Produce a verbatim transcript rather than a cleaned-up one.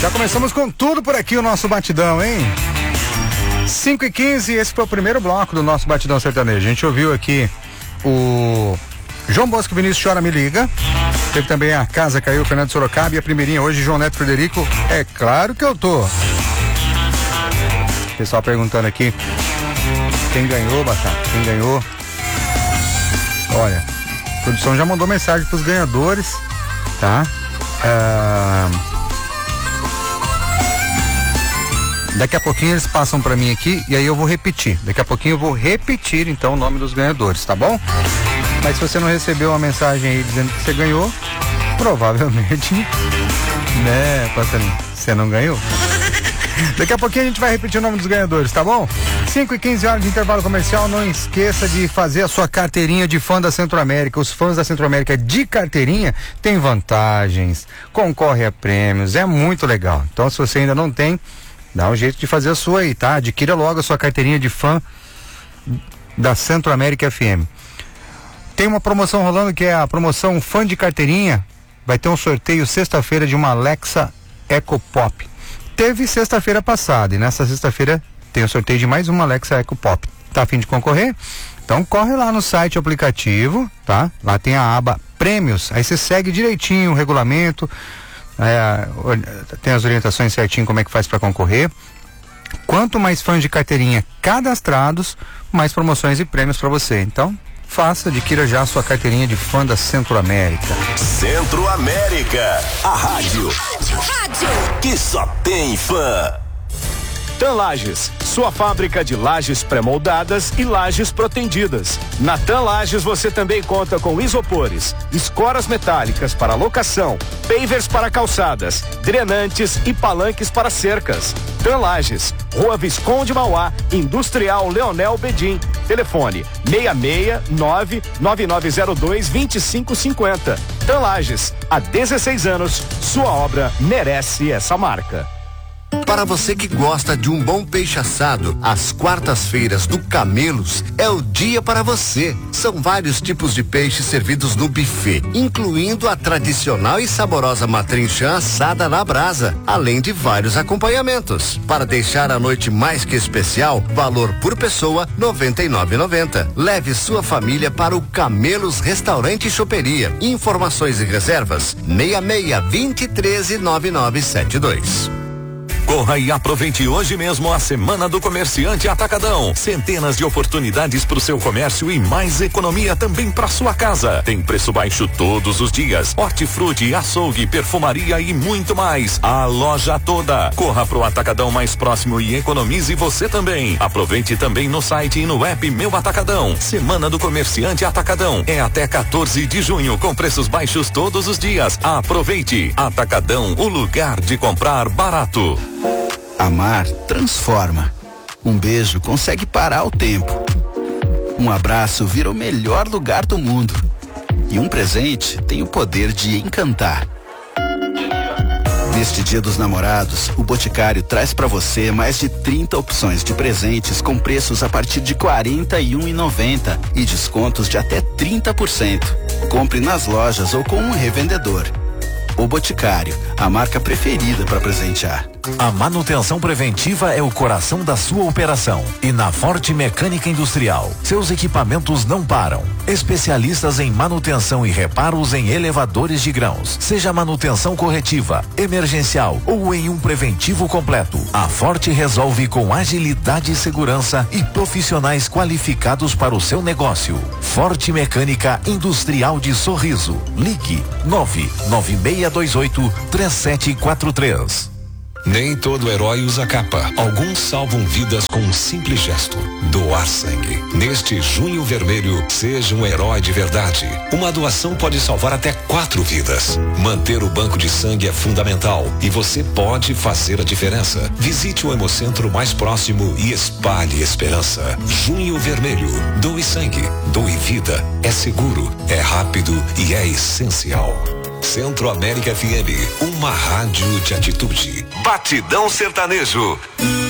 Já começamos com tudo por aqui o nosso batidão, hein? cinco e quinze, esse foi o primeiro bloco do nosso batidão sertanejo. A gente ouviu aqui o João Bosco Vinícius Chora Me Liga. Teve também a Casa Caiu, Fernando Sorocaba, e a primeirinha hoje, João Neto Frederico. É claro que eu tô. Pessoal perguntando aqui quem ganhou, Batata, quem ganhou. Olha, a produção já mandou mensagem pros ganhadores, tá? Ah, daqui a pouquinho eles passam pra mim aqui e aí eu vou repetir. Daqui a pouquinho eu vou repetir então o nome dos ganhadores, tá bom? Mas se você não recebeu uma mensagem aí dizendo que você ganhou, provavelmente, né, passarinho, você não ganhou. Daqui a pouquinho a gente vai repetir o nome dos ganhadores, tá bom? cinco e quinze horas de intervalo comercial. Não esqueça de fazer a sua carteirinha de fã da Centro-América. Os fãs da Centro-América de carteirinha têm vantagens, concorre a prêmios, é muito legal. Então, se você ainda não tem, dá um jeito de fazer a sua aí, tá? Adquira logo a sua carteirinha de fã da Centro-América F M. Tem uma promoção rolando que é a promoção Fã de Carteirinha. Vai ter um sorteio sexta-feira de uma Alexa Eco Pop. Teve sexta-feira passada e nessa sexta-feira tem o sorteio de mais uma Alexa Eco Pop. Tá a fim de concorrer? Então corre lá no site, aplicativo, tá? Lá tem a aba Prêmios, aí você segue direitinho o regulamento, é, tem as orientações certinho como é que faz para concorrer. Quanto mais fãs de carteirinha cadastrados, mais promoções e prêmios para você. Então, faça, adquira já a sua carteirinha de fã da Centro-América. Centro-América, a rádio, rádio, rádio que só tem fã. TAM Lages, sua fábrica de lajes pré-moldadas e lajes protendidas. Na TAM Lages você também conta com isopores, escoras metálicas para locação, pavers para calçadas, drenantes e palanques para cercas. TAM Lages, Rua Visconde Mauá, Industrial Leonel Bedim. Telefone seis seis nove nove nove zero dois dois cinco cinco zero. TAM Lages, há dezesseis anos, sua obra merece essa marca. Para você que gosta de um bom peixe assado, as quartas-feiras do Camelos é o dia para você. São vários tipos de peixe servidos no buffet, incluindo a tradicional e saborosa matrinchã assada na brasa, além de vários acompanhamentos. Para deixar a noite mais que especial, valor por pessoa noventa e nove reais e noventa centavos. Leve sua família para o Camelos Restaurante e Choperia. Informações e reservas seis seis vinte, treze, nove nove sete dois. Corra e aproveite hoje mesmo a Semana do Comerciante Atacadão. Centenas de oportunidades para o seu comércio e mais economia também para sua casa. Tem preço baixo todos os dias. Hortifruti, açougue, perfumaria e muito mais. A loja toda. Corra pro Atacadão mais próximo e economize você também. Aproveite também no site e no app Meu Atacadão. Semana do Comerciante Atacadão. É até quatorze de junho com preços baixos todos os dias. Aproveite. Atacadão, o lugar de comprar barato. Amar transforma. Um beijo consegue parar o tempo. Um abraço vira o melhor lugar do mundo. E um presente tem o poder de encantar. Neste Dia dos Namorados, o Boticário traz para você mais de trinta opções de presentes com preços a partir de quarenta e um reais e noventa centavos e descontos de até trinta por cento. Compre nas lojas ou com um revendedor. O Boticário, a marca preferida para presentear. A manutenção preventiva é o coração da sua operação. E na Forte Mecânica Industrial, seus equipamentos não param. Especialistas em manutenção e reparos em elevadores de grãos. Seja manutenção corretiva, emergencial ou em um preventivo completo. A Forte resolve com agilidade e segurança e profissionais qualificados para o seu negócio. Forte Mecânica Industrial de Sorriso. Ligue nove nove seis dois oito três sete quatro três. Nem todo herói usa capa. Alguns salvam vidas com um simples gesto: doar sangue. Neste Junho Vermelho, seja um herói de verdade. Uma doação pode salvar até quatro vidas. Manter o banco de sangue é fundamental e você pode fazer a diferença. Visite o Hemocentro mais próximo e espalhe esperança. Junho Vermelho. Doe sangue, doe vida. É seguro, é rápido e é essencial. Centro-América F M, uma rádio de atitude. Batidão Sertanejo.